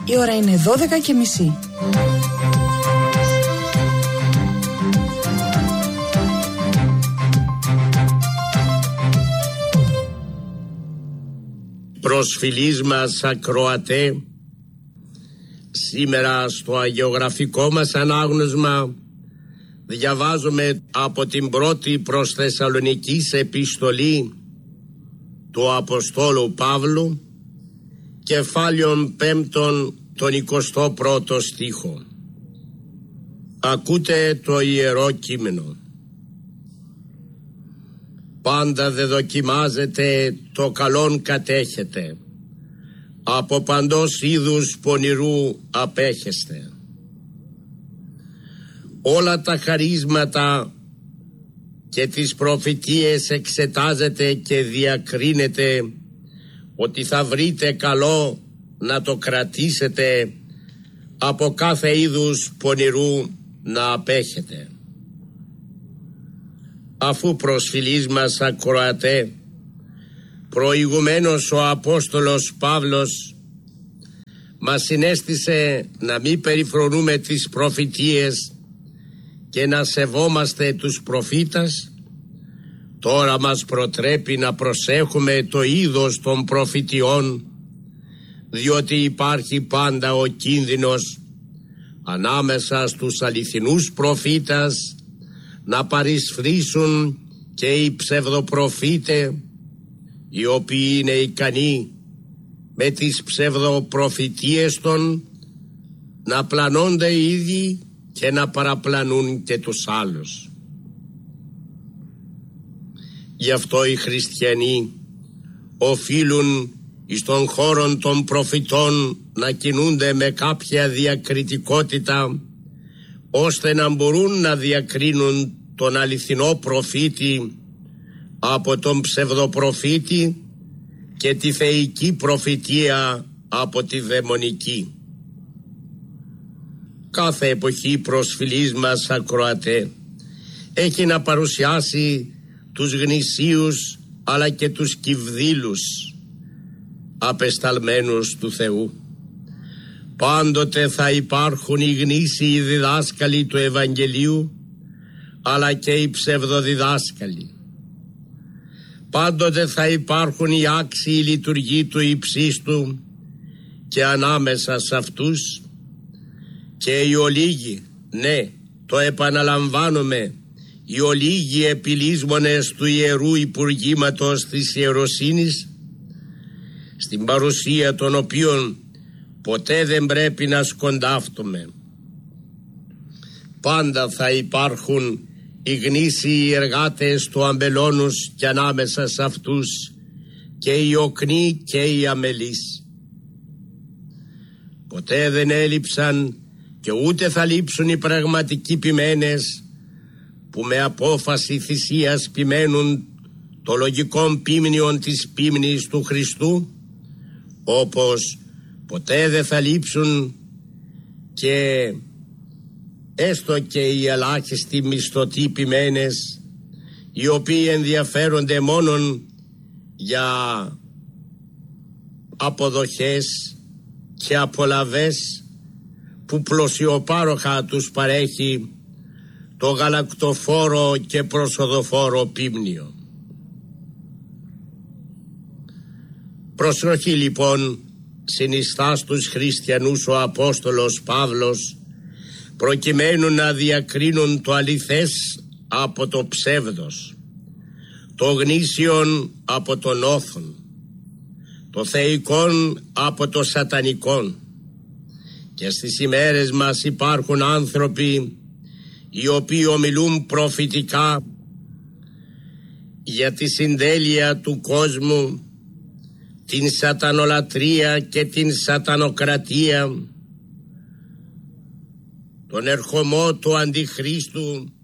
Η ώρα είναι 12:30. Προσφυλής μας ακροατέ, σήμερα στο αγιογραφικό μας ανάγνωσμα διαβάζουμε από την πρώτη προς Θεσσαλονικής επιστολή του Αποστόλου Παύλου, κεφάλαιον 5, τον 21ο στίχο. Ακούτε το Ιερό Κείμενο. Πάντα δε δοκιμάζετε, το καλόν κατέχετε, από παντός είδους πονηρού απέχεστε. Όλα τα χαρίσματα και τις προφητείες εξετάζετε και διακρίνετε, ότι θα βρείτε καλό να το κρατήσετε, από κάθε είδους πονηρού να απέχετε. Αφού προσφυλής μας ακροατέ, προηγουμένως ο Απόστολος Παύλος μας συνέστησε να μην περιφρονούμε τις προφητείες και να σεβόμαστε τους προφήτας, τώρα μας προτρέπει να προσέχουμε το είδος των προφητιών, διότι υπάρχει πάντα ο κίνδυνος ανάμεσα στους αληθινούς προφήτας να παρισφρήσουν και οι ψευδοπροφήτες, οι οποίοι είναι ικανοί με τις ψευδοπροφητείες των να πλανώνται οι ίδιοι και να παραπλανούν και τους άλλους. Γι' αυτό οι χριστιανοί οφείλουν εις των χώρων των προφητών να κινούνται με κάποια διακριτικότητα, ώστε να μπορούν να διακρίνουν τον αληθινό προφήτη από τον ψευδοπροφήτη και τη θεϊκή προφητεία από τη δαιμονική. Κάθε εποχή προσφυλής μας ακροατέ έχει να παρουσιάσει τους γνησίους αλλά και τους κυβδήλους απεσταλμένους του Θεού. Πάντοτε θα υπάρχουν οι γνήσιοι διδάσκαλοι του Ευαγγελίου, αλλά και οι ψευδοδιδάσκαλοι. Πάντοτε θα υπάρχουν οι άξιοι λειτουργοί του υψίστου και ανάμεσα σε αυτούς και οι ολίγοι, ναι, το επαναλαμβάνομαι, οι ολίγοι επιλύσμονες του Ιερού Υπουργήματος της Ιεροσύνης, στην παρουσία των οποίων ποτέ δεν πρέπει να σκοντάφτουμε. Πάντα θα υπάρχουν οι γνήσιοι εργάτες του αμπελώνους και ανάμεσα σε αυτούς και οι οκνοί και οι αμελείς. Ποτέ δεν έλειψαν και ούτε θα λείψουν οι πραγματικοί ποιμένες, που με απόφαση θυσίας ποιμένουν το λογικό πίμνιον της πίμνης του Χριστού, όπως ποτέ δεν θα λείψουν και έστω και οι ελάχιστοι μισθωτοί ποιμένες, οι οποίοι ενδιαφέρονται μόνον για αποδοχές και απολαβές που πλωσιοπάροχα τους παρέχει το γαλακτοφόρο και προσοδοφόρο πίμνιο. Προσοχή λοιπόν συνιστά στους χριστιανούς ο Απόστολος Παύλος, προκειμένου να διακρίνουν το αληθές από το ψεύδος, το γνήσιον από τον όθον, το θεϊκόν από το σατανικόν. Και στις ημέρες μας υπάρχουν άνθρωποι οι οποίοι ομιλούν προφητικά για τη συντέλεια του κόσμου, την σατανολατρία και την σατανοκρατία, τον ερχομό του Αντιχρίστου